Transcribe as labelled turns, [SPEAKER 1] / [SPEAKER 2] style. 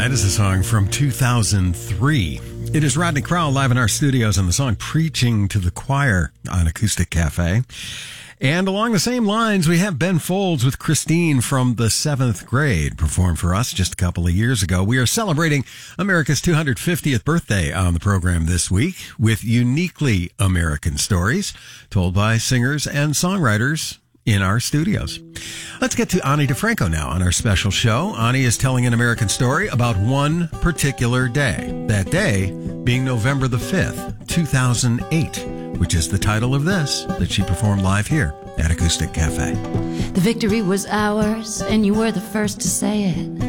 [SPEAKER 1] Night is a song from 2003. It is Rodney Crowell live in our studios and the song Preaching to the Choir on Acoustic Cafe. And along the same lines, we have Ben Folds with Christine from the 7th grade performed for us just a couple of years ago. We are celebrating America's 250th birthday on the program this week with uniquely American stories told by singers and songwriters in our studios. Let's get to Ani DiFranco now on our special show. Ani is telling an American story about one particular day. That day being November the 5th, 2008, which is the title of this that she performed live here at Acoustic Cafe.
[SPEAKER 2] The victory was ours, and you were the first to say it.